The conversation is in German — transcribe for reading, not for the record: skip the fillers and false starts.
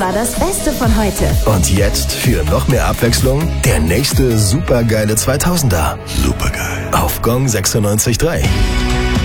war das Beste von heute. Und jetzt für noch mehr Abwechslung der nächste supergeile 2000er. Supergeil. Auf Gong 96.3.